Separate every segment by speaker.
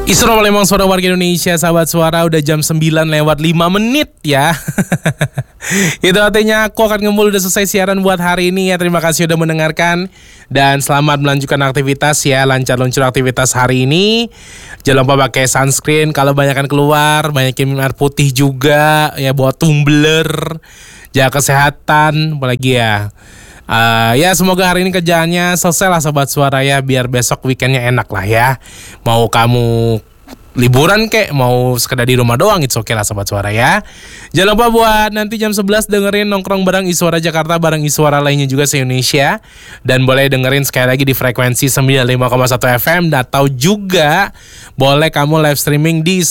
Speaker 1: Isra Palembang, suara warga Indonesia, sahabat suara, udah jam 9:05 ya. Itu artinya aku akan ngumpul, udah selesai siaran buat hari ini ya. Terima kasih udah mendengarkan dan selamat melanjutkan aktivitas ya. Lancar luncur aktivitas hari ini. Jangan lupa pakai sunscreen kalau banyakan keluar, banyakin minum air putih juga ya, bawa tumbler. Jaga kesehatan, apalagi ya. Ya semoga hari ini kerjaannya selesai lah sobat suara ya, biar besok weekendnya enak lah ya. Mau kamu liburan kek, mau sekedar di rumah doang, it's okay lah sobat suara ya. Jangan lupa buat nanti jam 11 dengerin nongkrong bareng Iswara Jakarta, bareng Iswara lainnya juga se-Indonesia. Dan boleh dengerin sekali lagi di frekuensi 95,1 FM. Atau juga boleh kamu live streaming di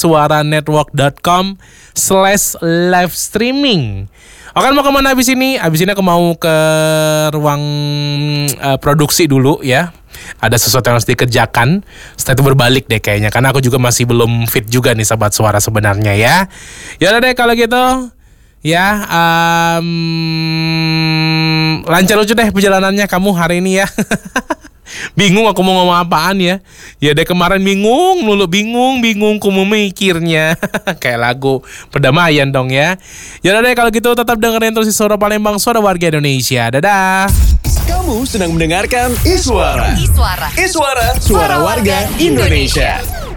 Speaker 1: suaranetwork.com/live streaming. Oke, mau kemana abis ini? Abis ini aku mau ke ruang produksi dulu ya. Ada sesuatu yang harus dikerjakan. Setelah itu berbalik deh kayaknya, karena aku juga masih belum fit juga nih sahabat suara sebenarnya ya. Yaudah deh kalau gitu ya, lancar lucu deh perjalanannya kamu hari ini ya. Bingung aku mau ngomong apaan ya. Ya deh, kemarin bingung ku mau mikirnya. Kayak lagu perdamaian dong ya. Ya deh kalau gitu tetap dengerin terus Suara Palembang, suara warga Indonesia. Dadah.
Speaker 2: Kamu sedang mendengarkan Iswara. Suara warga Indonesia.